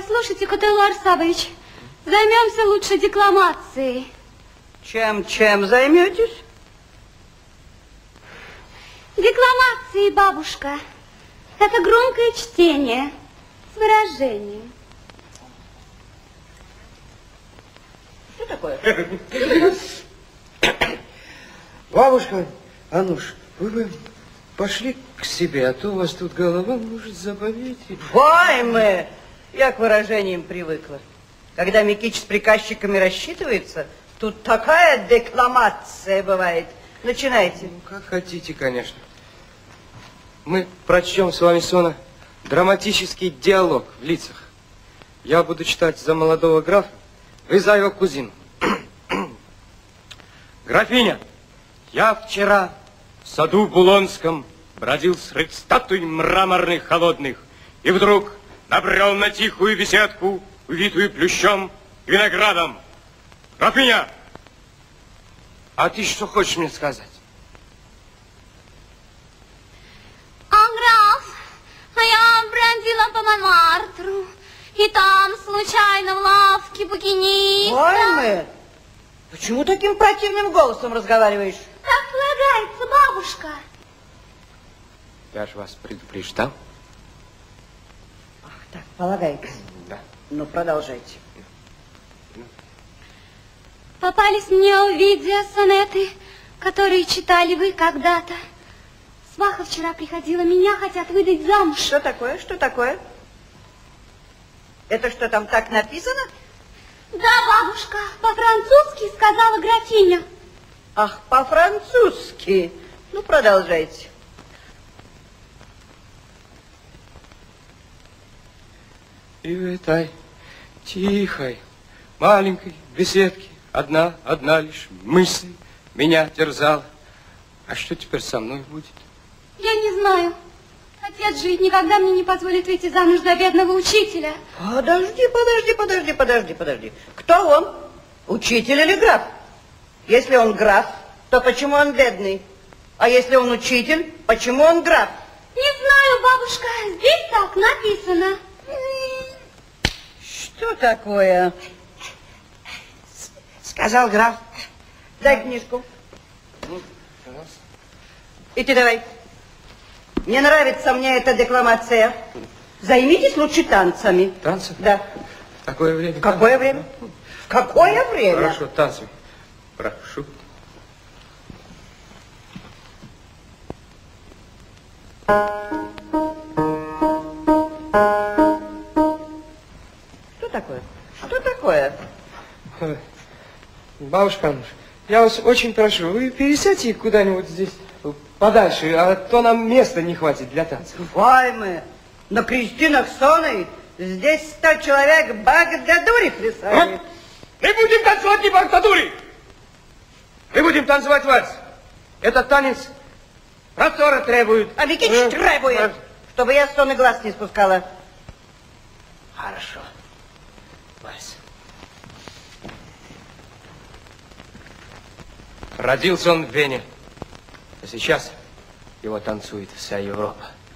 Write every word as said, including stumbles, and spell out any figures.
Послушайте, Котелло Арсавович, займемся лучше декламацией. Чем, чем займетесь? Декламацией, бабушка. Это громкое чтение с выражением. Что такое? Бабушка, Ануш, вы бы пошли к себе, а то у вас тут голова может заболеть. Ой, мы! Я к выражениям привыкла. Когда Микич с приказчиками рассчитывается, тут такая декламация бывает. Начинайте. Ну, как хотите, конечно. Мы прочтем с вами, Сона, драматический диалог в лицах. Я буду читать за молодого графа, вы за его кузину. Графиня, я вчера в саду Булонском бродил среди статуй мраморных холодных и вдруг набрел на тихую беседку, увитую плющом и виноградом. Графиня, а ты что хочешь мне сказать? А, граф, а я бродила по Монмартру, и там случайно в лавке букиниста. Ой, мы! Почему таким противным голосом разговариваешь? Так полагается, бабушка. Я же вас предупреждал. Ах, так, полагается. Да. Ну, продолжайте. Попались мне увидя сонеты, которые читали вы когда-то. Сваха вчера приходила, меня хотят выдать замуж. Что такое? Что такое? Это что, там так написано? Да, бабушка, по-французски сказала графиня. Ах, по-французски. Ну, продолжайте. И в этой тихой, маленькой беседке одна, одна лишь мысль меня терзала. А что теперь со мной будет? Я не знаю. Отец же ведь никогда мне не позволит выйти замуж за бедного учителя. Подожди, подожди, подожди, подожди, подожди. Кто он? Учитель или граф? Если он граф, то почему он бедный? А если он учитель, почему он граф? Не знаю, бабушка, здесь так написано. Что такое? Сказал граф. Дай книжку. И ты давай. Не нравится мне эта декламация. Займитесь лучше танцами. Танцы? Да. В какое время? Какое время? В какое время? Хорошо, танцы. Прошу. Что такое? Что такое? Бабушка Ануш, я вас очень прошу, вы пересядьте куда-нибудь здесь подальше, а то нам места не хватит для танцев. Ой, мы на крестинах Соной здесь сто человек багдадури плясали. Мы будем танцевать не багдадури. Мы будем танцевать вальс. Этот танец процора требует. А Микич требует, чтобы я с Соны глаз не спускала. Хорошо. Вальс. Родился он в Вене, а сейчас его танцует вся Европа.